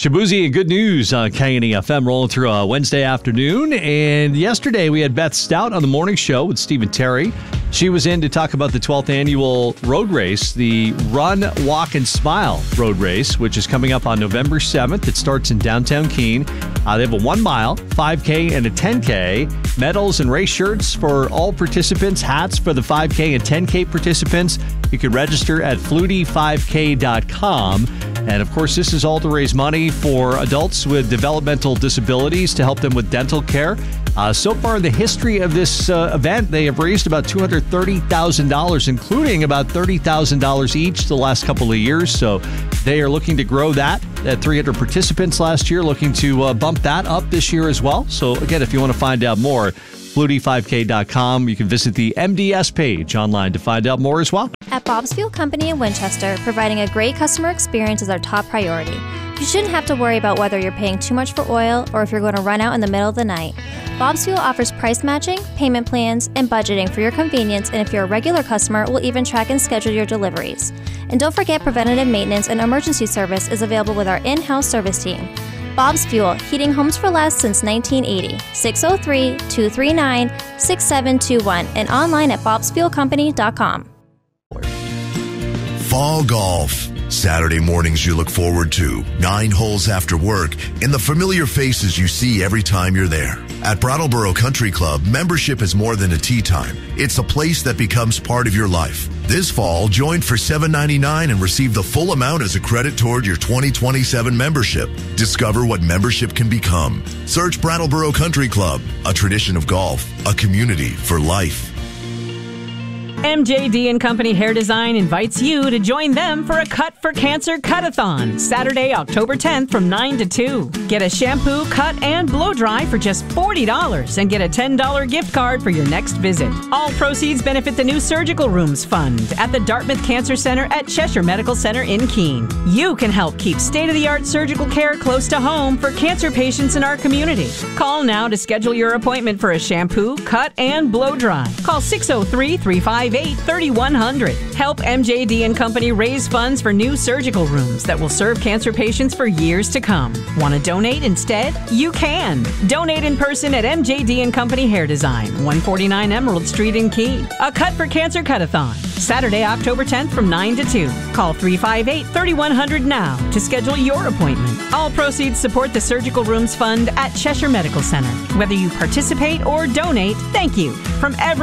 Shabuzi and good news on KNEFM rolling through a Wednesday afternoon. And yesterday we had Beth Stout on the morning show with Steve and Terry. She was in to talk about the 12th annual road race, the Run, Walk, and Smile road race, which is coming up on November 7th. It starts in downtown Keene. They have a 1 mile, 5K, and a 10K. Medals and race shirts for all participants, hats for the 5K and 10K participants. You can register at flutie5k.com. And of course, this is all to raise money for adults with developmental disabilities to help them with dental care. So far in the history of this event, they have raised about $230,000, including about $30,000 each the last couple of years. So they are looking to grow that at 300 participants last year, looking to bump that up this year as well. So again, if you want to find out more, flutie5k.com. You can visit the MDS page online to find out more as well. At Bob's Fuel Company in Winchester, providing a great customer experience is our top priority. You shouldn't have to worry about whether you're paying too much for oil or if you're going to run out in the middle of the night. Bob's Fuel offers price matching, payment plans, and budgeting for your convenience, and if you're a regular customer, we'll even track and schedule your deliveries. And don't forget, preventative maintenance and emergency service is available with our in-house service team. Bob's Fuel, heating homes for less since 1980. 603-239-6721 and online at bobsfuelcompany.com. Fall golf. Saturday mornings you look forward to. 9 holes after work and the familiar faces you see every time you're there. At Brattleboro Country Club, membership is more than a tee time. It's a place that becomes part of your life. This fall, join for $7.99 and receive the full amount as a credit toward your 2027 membership. Discover what membership can become. Search Brattleboro Country Club, a tradition of golf, a community for life. MJD and Company Hair Design invites you to join them for a Cut for Cancer Cut-a-thon, Saturday, October 10th from 9 to 2. Get a shampoo, cut, and blow dry for just $40 and get a $10 gift card for your next visit. All proceeds benefit the new Surgical Rooms Fund at the Dartmouth Cancer Center at Cheshire Medical Center in Keene. You can help keep state-of-the-art surgical care close to home for cancer patients in our community. Call now to schedule your appointment for a shampoo, cut, and blow dry. Call 603-358-3100. Help MJD and Company raise funds for new surgical rooms that will serve cancer patients for years to come. Want to donate instead? You can. Donate in person at MJD and Company Hair Design, 149 Emerald Street in Keene. A Cut for Cancer Cut-a-thon, Saturday, October 10th from 9 to 2. Call 358-3100 now to schedule your appointment. All proceeds support the Surgical Rooms Fund at Cheshire Medical Center. Whether you participate or donate, thank you. From every